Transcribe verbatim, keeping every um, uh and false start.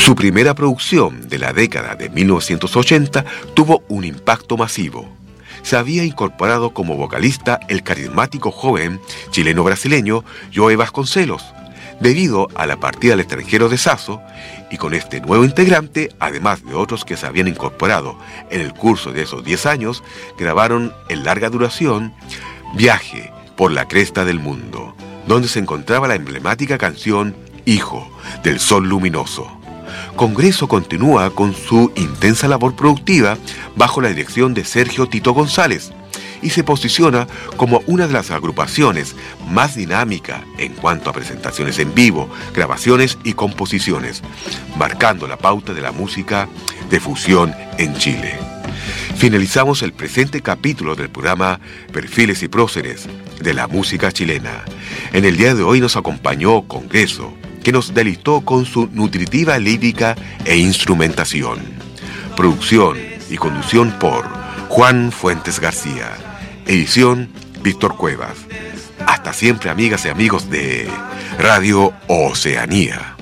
Su primera producción de la década de mil novecientos ochenta tuvo un impacto masivo. Se había incorporado como vocalista el carismático joven chileno-brasileño Joe Vasconcelos, debido a la partida al extranjero de Sasso, y con este nuevo integrante, además de otros que se habían incorporado en el curso de esos diez años, grabaron en larga duración Viaje por la cresta del mundo, donde se encontraba la emblemática canción Hijo del Sol Luminoso. Congreso continúa con su intensa labor productiva bajo la dirección de Sergio Tito González y se posiciona como una de las agrupaciones más dinámica en cuanto a presentaciones en vivo, grabaciones y composiciones, marcando la pauta de la música de fusión en Chile. Finalizamos el presente capítulo del programa Perfiles y Próceres de la música chilena. En el día de hoy nos acompañó Congreso, que nos deleitó con su nutritiva lírica e instrumentación. Producción y conducción por Juan Fuentes García. Edición Víctor Cuevas. Hasta siempre, amigas y amigos de Radio Oceanía.